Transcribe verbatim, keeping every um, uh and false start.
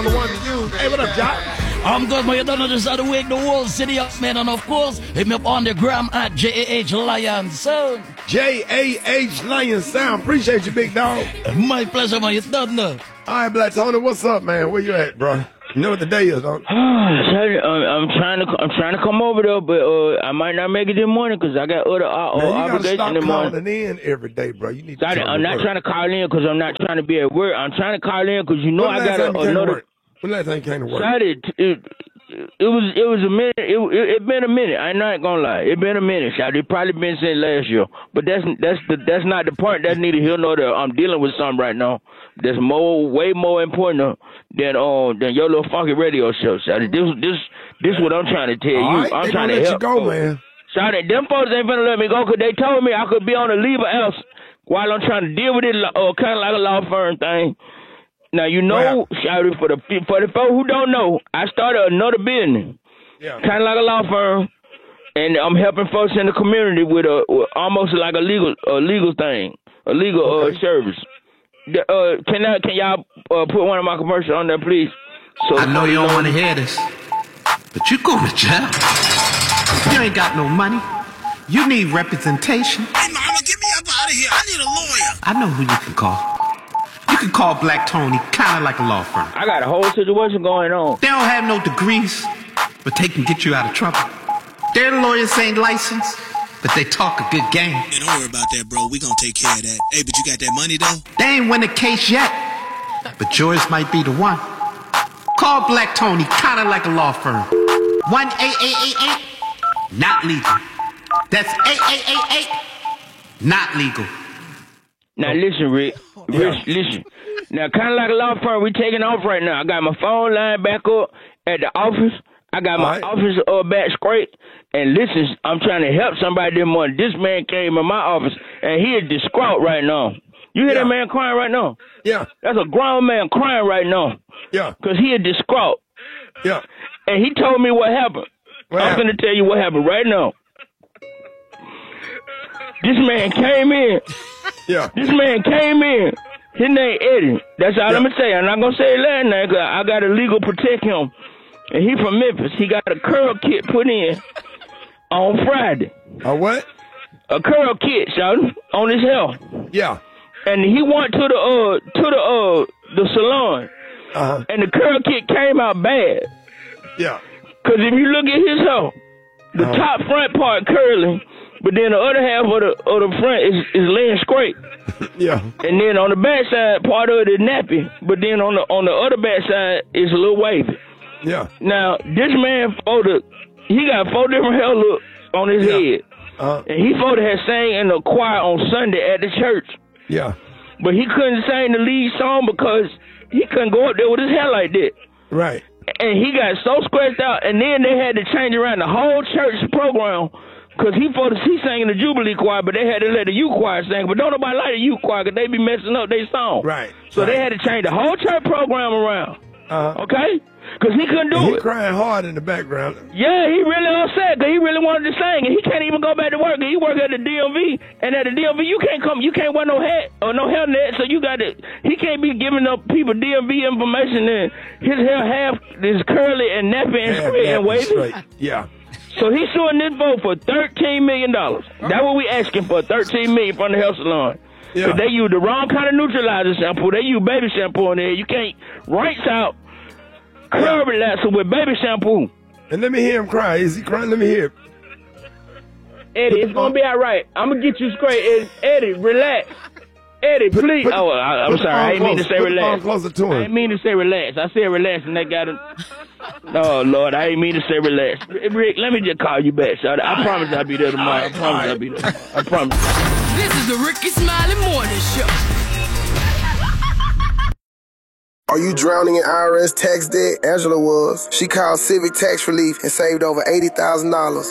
on the one to use. Hey, what up, Jock? I'm good, man. You don't know this how to wake the whole city up, man. And of course, hit me up on the gram at J A H Lion Sound. J A H Lion Sound. Appreciate you, big dog. My pleasure, man. You done now. All right, Black Tony, what's up, man? Where you at, bro? You know what the day is, don't you? I'm trying to I'm trying to come over there, but uh, I might not make it this morning because I got other uh, man, you obligations gotta in the stop morning. calling in every day, bro. You need to Sorry, I'm not work. trying to call in because I'm not trying to be at work. I'm trying to call in because you know when I got a, another. When last time you came to work? Sorry, it, it, it was it was a minute. It, it it been a minute. I'm not gonna lie. It been a minute. Sorry, it probably been since last year. But that's that's the that's not the part that neither he'll know that I'm dealing with something right now. That's more way more important than uh than your little funky radio show. Sorry, this this this what I'm trying to tell All you. right, I'm they trying gonna to let help. you go, man. Sorry, them folks ain't finna let me go because they told me I could be on a leave or else while I'm trying to deal with it, uh, kind of like a law firm thing. Now, you know, Shouty, for the for the folks who don't know, I started another business, yeah. kind of like a law firm, and I'm helping folks in the community with a with almost like a legal a legal thing, a legal okay. uh, service. The, uh, can I, can y'all uh, put one of my commercials on there, please? So I know you don't want to hear this, but you going to jail. You ain't got no money. You need representation. Hey, mama, get me up out of here. I need a lawyer. I know who you can call. You can call Black Tony, kind of like a law firm. I got a whole situation going on. They don't have no degrees, but they can get you out of trouble. Their lawyers ain't licensed, but they talk a good game. Hey, don't worry about that, bro. We gonna take care of that. Hey, but you got that money, though? They ain't win a case yet, but yours might be the one. Call Black Tony, kind of like a law firm. one eight eight eight eight, not legal. That's eight eight eight eight, not legal. Now listen, Rick. Rick, yeah. listen. Now, kind of like a law firm, we taking off right now. I got my phone line back up at the office. I got my right. office uh, back straight. And listen, I'm trying to help somebody this morning. This man came in my office, and he is distraught right now. You hear yeah. that man crying right now? Yeah. That's a grown man crying right now. Yeah. Because he is distraught. Yeah. And he told me what happened. What I'm going to tell you what happened right now. This man came in. Yeah. This man came in. His name Eddie. That's all yeah. I'm going to say. I'm not going to say his last name because I got to legal protect him. And he from Memphis. He got a curl kit put in on Friday. A what? A curl kit, son, on his hair. Yeah. And he went to the uh to the uh the salon. Uh-huh. And the curl kit came out bad. Yeah. Cause if you look at his hair, the uh-huh. top front part curling, but then the other half of the of the front is is laying straight. Yeah. And then on the back side, part of it is nappy, but then on the on the other back side is a little wavy. Yeah. Now this man photo, he got four different hair looks on his yeah. head. Uh-huh. And he photo had sang in the choir on Sunday at the church. Yeah. But he couldn't sing the lead song because he couldn't go up there with his hair like that. Right. And he got so scratched out, and then they had to change around the whole church program because he thought he sang in the Jubilee choir, but they had to let the youth choir sing. But don't nobody like the youth choir because they be messing up their song. Right. So right. they had to change the whole church program around. Uh-huh. Okay? Because he couldn't do he it. He crying hard in the background. Yeah, he really upset because he really wanted to sing, and he can't even go back to work. He work at the D M V, and at the D M V, you can't come, you can't wear no hat or no hairnet, so you got to, he can't be giving up people D M V information, and his hair half is curly and nappy and half, straight and wavy. Straight. Yeah. So he's suing this vote for thirteen million dollars. That's what we asking for, thirteen million dollars from the hair salon. Yeah. They use the wrong kind of neutralizer shampoo. They use baby shampoo in there. You can't rinse out curl relaxer with baby shampoo. And let me hear him cry. Is he crying? Let me hear it. Eddie, it's going to be all right. I'm going to get you straight. Eddie, Eddie, relax. Eddie, please. Put, oh, I, I'm sorry. I didn't mean to say put relax. Closer to him. I didn't mean to say relax. I said relax, and that got him. Oh, Lord, I didn't mean to say relax. Rick, let me just call you back, son. I promise I'll be there tomorrow. I promise I'll be there. I promise. This is the Ricky Smiley Morning Show. Are you drowning in I R S tax debt? Angela was. She called Civic Tax Relief and saved over eighty thousand dollars.